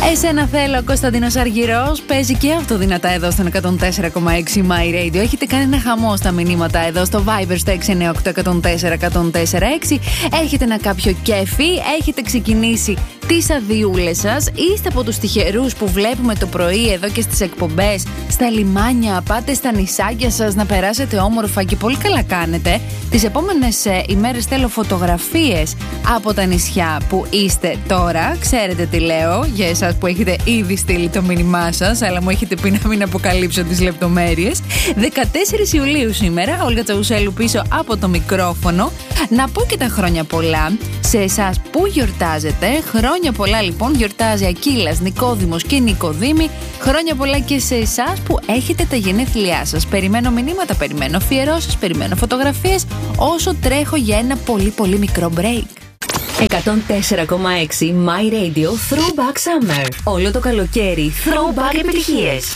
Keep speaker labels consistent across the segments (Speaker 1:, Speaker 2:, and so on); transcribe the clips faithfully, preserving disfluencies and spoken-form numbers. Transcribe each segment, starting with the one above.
Speaker 1: Εσένα θέλω, Κωνσταντίνος Αργυρός. Παίζει και αυτό δυνατά εδώ στον εκατόν τέσσερα κόμμα έξι My Radio. Έχετε κάνει ένα χαμό στα μηνύματα εδώ στο Viber στο έξι εννιά οκτώ ένα μηδέν τέσσερα ένα μηδέν τέσσερα έξι. Έχετε ένα κάποιο κέφι, έχετε ξεκινήσει τις αδειούλες σας, είστε από τους τυχερούς που βλέπουμε το πρωί εδώ και στις εκπομπές, στα λιμάνια, πάτε στα νησάκια σας να περάσετε όμορφα και πολύ καλά κάνετε. Τις επόμενες ε, ημέρες θέλω φωτογραφίες από τα νησιά που είστε τώρα. Ξέρετε τι λέω για εσάς που έχετε ήδη στείλει το μήνυμά σας, αλλά μου έχετε πει να μην αποκαλύψω τις λεπτομέρειες. δεκατέσσερις Ιουλίου σήμερα, Όλγα Τσαουσέλου πίσω από το μικρόφωνο. Να πω και τα χρόνια πολλά σε εσάς που γιορτάζετε. Χρόνια πολλά λοιπόν, γιορτάζει Ακύλας, Νικόδημος και Νικοδήμη. Χρόνια πολλά και σε εσάς που έχετε τα γενέθλιά σας. Περιμένω μηνύματα, περιμένω αφιερώσεις, περιμένω φωτογραφίες, όσο τρέχω για ένα πολύ πολύ μικρό break.
Speaker 2: εκατόν τέσσερα κόμμα έξι My Radio Throwback Summer. Όλο το καλοκαίρι Throwback επιτυχίες.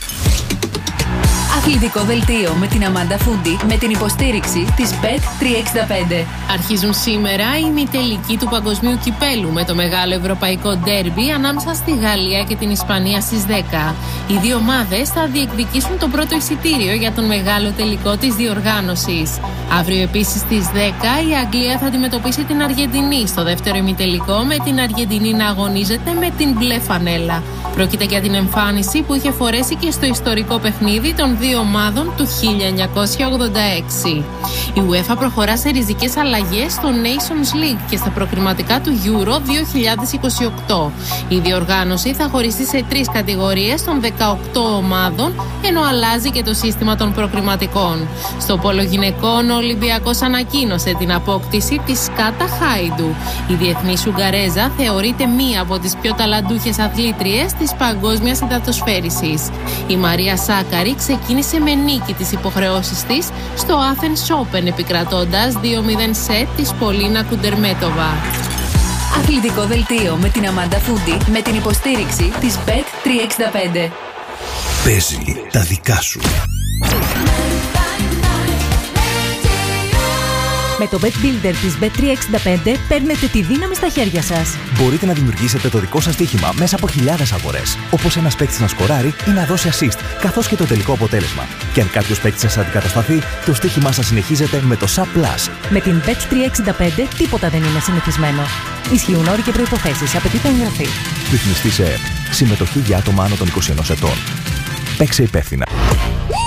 Speaker 1: Αθλητικό δελτίο με την Αμάντα Φούντι με την υποστήριξη της μπετ τριακόσια εξήντα πέντε.
Speaker 3: Αρχίζουν σήμερα οι ημιτελικοί του Παγκοσμίου Κυπέλου με το μεγάλο ευρωπαϊκό ντέρμπι ανάμεσα στη Γαλλία και την Ισπανία στις δέκα. Οι δύο ομάδες θα διεκδικήσουν το πρώτο εισιτήριο για τον μεγάλο τελικό της διοργάνωσης. Αύριο επίσης στις δέκα η Αγγλία θα αντιμετωπίσει την Αργεντινή στο δεύτερο ημιτελικό, με την Αργεντινή να αγωνίζεται με την μπλε φανέλα. Πρόκειται για την εμφάνιση που είχε φορέσει και στο ιστορικό παιχνίδι των δύο ομάδων του χίλια εννιακόσια ογδόντα έξι. Η UEFA προχωρά σε ριζικές αλλαγές στο Nations League και στα προκριματικά του Euro δύο χιλιάδες είκοσι οκτώ. Η διοργάνωση θα χωριστεί σε τρεις κατηγορίες των δεκαοκτώ ομάδων, ενώ αλλάζει και το σύστημα των προκριματικών. Στο πόλο γυναικών, ο Ολυμπιακός ανακοίνωσε την απόκτηση της Κάτα Χάιντου. Η διεθνής Ουγγαρέζα θεωρείται μία από τις πιο ταλαντούχες αθλήτριες της παγκόσμιας υδατοσφαίρισης. Η Μαρία Σάκαρη ξεκίνησε με νίκη τις υποχρεώσεις της στο Athens Open, επικρατώντας δύο μηδέν σετ της Πολίνα Κουντερμέτοβα.
Speaker 1: Αθλητικό δελτίο με την Αμάντα Φούντι με την υποστήριξη της μπετ τριακόσια εξήντα πέντε.
Speaker 4: Παίζει τα δικά σου.
Speaker 5: Με το Bet Builder της μπετ τριακόσια εξήντα πέντε παίρνετε τη δύναμη στα χέρια σας.
Speaker 4: Μπορείτε να δημιουργήσετε το δικό σας στοίχημα μέσα από χιλιάδες αγορές. Όπως ένας παίκτης να σκοράρει ή να δώσει assist, καθώς και το τελικό αποτέλεσμα. Και αν κάποιος παίκτης σας αντικατασταθεί, το στοίχημά σας συνεχίζεται με το Sub Plus.
Speaker 5: Με την μπετ τριακόσια εξήντα πέντε τίποτα δεν είναι συνηθισμένο. Ισχύουν όροι και προϋποθέσεις. Απαιτείται εγγραφή.
Speaker 4: Ρυθμιστή σε ΕΕΠ. Συμμετοχή για άτομα άνω των είκοσι ενός ετών. Παίξε υπεύθυνα.